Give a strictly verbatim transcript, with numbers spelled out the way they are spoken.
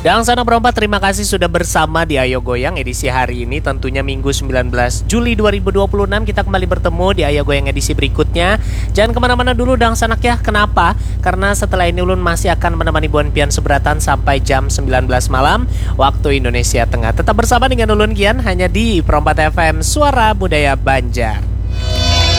Dan sana berempat, terima kasih sudah bersama di Ayo Goyang edisi hari ini. Tentunya Minggu sembilan belas Juli dua ribu dua puluh enam kita kembali bertemu di Ayo Goyang edisi berikutnya. Jangan kemana-mana dulu Dang Sanak ya. Kenapa? Karena setelah ini Ulun masih akan menemani Buan Pian Seberatan sampai jam sembilan belas malam waktu Indonesia Tengah. Tetap bersama dengan Ulun Kian hanya di Perempat F M Suara Budaya Banjar.